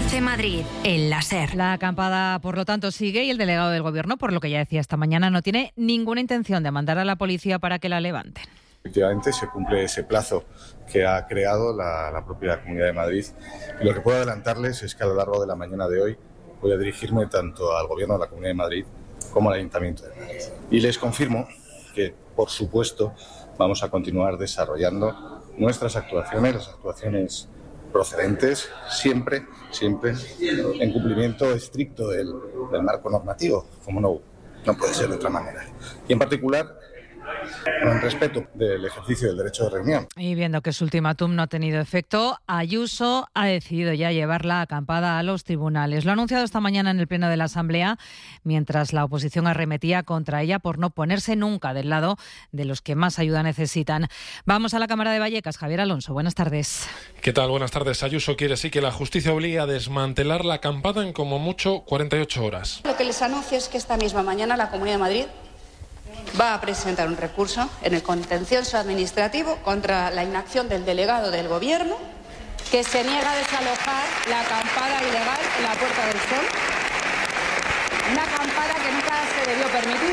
Conoce Madrid, el láser. La acampada, por lo tanto, sigue y el delegado del Gobierno, por lo que ya decía esta mañana, no tiene ninguna intención de mandar a la policía para que la levanten. Efectivamente, se cumple ese plazo que ha creado la propia Comunidad de Madrid. Y lo que puedo adelantarles es que a lo largo de la mañana de hoy voy a dirigirme tanto al Gobierno de la Comunidad de Madrid como al Ayuntamiento de Madrid. Y les confirmo que, por supuesto, vamos a continuar desarrollando nuestras actuaciones, las actuaciones procedentes, siempre en cumplimiento estricto del marco normativo, como no puede ser de otra manera. Y en particular, en respeto del ejercicio del derecho de reunión. Y viendo que su ultimátum no ha tenido efecto, Ayuso ha decidido ya llevar la acampada a los tribunales. Lo ha anunciado esta mañana en el Pleno de la Asamblea, mientras la oposición arremetía contra ella por no ponerse nunca del lado de los que más ayuda necesitan. Vamos a la Cámara de Vallecas. Javier Alonso, buenas tardes. ¿Qué tal? Buenas tardes. Ayuso quiere sí que la justicia obligue a desmantelar la acampada en como mucho 48 horas. Lo que les anuncio es que esta misma mañana la Comunidad de Madrid va a presentar un recurso en el contencioso administrativo contra la inacción del delegado del Gobierno, que se niega a desalojar la acampada ilegal en la Puerta del Sol, una acampada que nunca se debió permitir,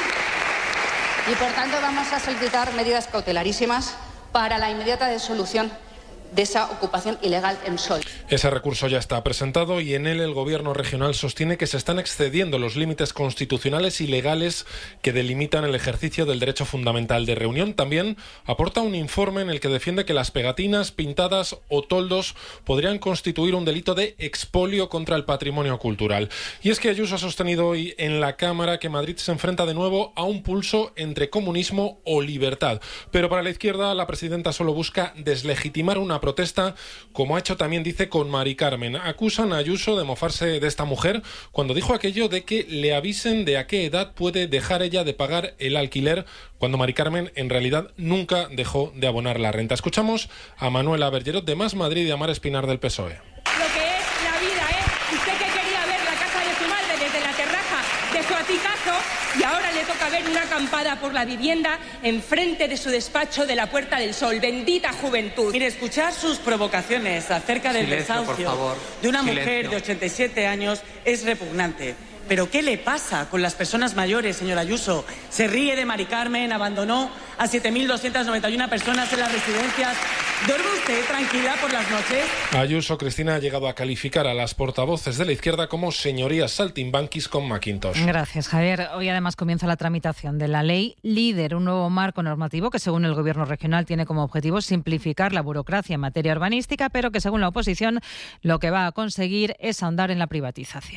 y por tanto vamos a solicitar medidas cautelarísimas para la inmediata disolución de esa ocupación ilegal en Sol. Ese recurso ya está presentado y en él el Gobierno regional sostiene que se están excediendo los límites constitucionales y legales que delimitan el ejercicio del derecho fundamental de reunión. También aporta un informe en el que defiende que las pegatinas, pintadas o toldos podrían constituir un delito de expolio contra el patrimonio cultural. Y es que Ayuso ha sostenido hoy en la Cámara que Madrid se enfrenta de nuevo a un pulso entre comunismo o libertad. Pero para la izquierda, la presidenta solo busca deslegitimar una protesta, como ha hecho también, dice, con Mari Carmen. Acusan a Ayuso de mofarse de esta mujer cuando dijo aquello de que le avisen de a qué edad puede dejar ella de pagar el alquiler, cuando Mari Carmen en realidad nunca dejó de abonar la renta. Escuchamos a Manuela Bergerot de Más Madrid y a Mar Espinar del PSOE. Lo que es la vida, usted que quería ver la casa de su madre desde la terraza de su aticazo y ahora le toca ver una acampada por la vivienda enfrente de su despacho de la Puerta del Sol. Bendita juventud. Mire, escuchar sus provocaciones acerca del desahucio de una mujer de 87 años es repugnante. ¿Pero qué le pasa con las personas mayores, señor Ayuso? Se ríe de Mari Carmen, abandonó a 7.291 personas en las residencias. ¿Duerme usted tranquila por las noches? Ayuso, Cristina, ha llegado a calificar a las portavoces de la izquierda como señorías saltimbanquis con Macintosh. Gracias, Javier. Hoy además comienza la tramitación de la ley LEADER, un nuevo marco normativo que según el Gobierno regional tiene como objetivo simplificar la burocracia en materia urbanística, pero que según la oposición lo que va a conseguir es ahondar en la privatización.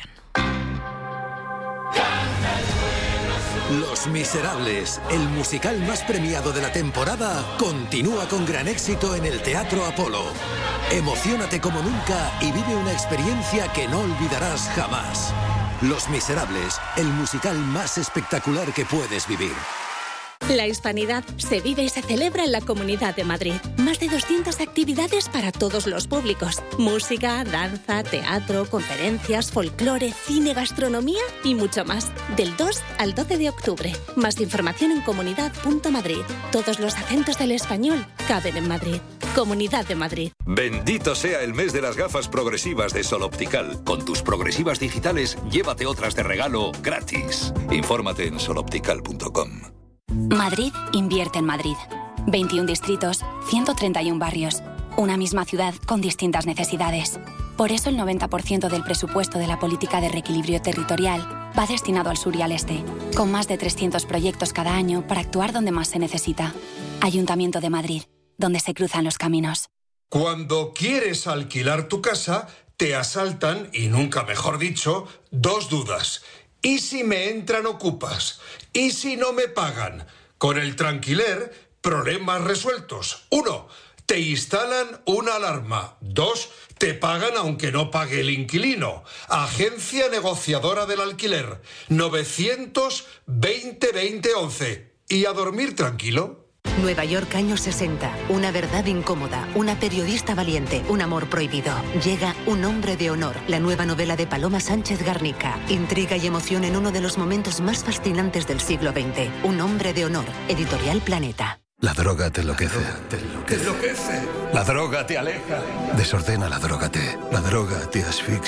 Los Miserables, el musical más premiado de la temporada, continúa con gran éxito en el Teatro Apolo. Emociónate como nunca y vive una experiencia que no olvidarás jamás. Los Miserables, el musical más espectacular que puedes vivir. La hispanidad se vive y se celebra en la Comunidad de Madrid. Más de 200 actividades para todos los públicos. Música, danza, teatro, conferencias, folclore, cine, gastronomía y mucho más. Del 2 al 12 de octubre. Más información en comunidad.madrid. Todos los acentos del español caben en Madrid. Comunidad de Madrid. Bendito sea el mes de las gafas progresivas de Sol Optical. Con tus progresivas digitales, llévate otras de regalo gratis. Infórmate en soloptical.com. Madrid invierte en Madrid. 21 distritos, 131 barrios. Una misma ciudad con distintas necesidades. Por eso el 90% del presupuesto de la política de reequilibrio territorial va destinado al sur y al este, con más de 300 proyectos cada año para actuar donde más se necesita. Ayuntamiento de Madrid, donde se cruzan los caminos. Cuando quieres alquilar tu casa, te asaltan, y nunca mejor dicho, dos dudas. ¿Y si me entran ocupas? ¿Y si no me pagan? Con el Tranquiler, problemas resueltos. 1. Te instalan una alarma. 2. Te pagan aunque no pague el inquilino. Agencia negociadora del alquiler. 920-2011. ¿Y a dormir tranquilo? Nueva York, años 60. Una verdad incómoda, una periodista valiente, un amor prohibido. Llega Un hombre de honor, la nueva novela de Paloma Sánchez Garnica. Intriga y emoción en uno de los momentos más fascinantes del siglo XX. Un hombre de honor, Editorial Planeta. La droga te enloquece. ¿Te enloquece? La droga te aleja. Desordena la droga te. La droga te asfixia.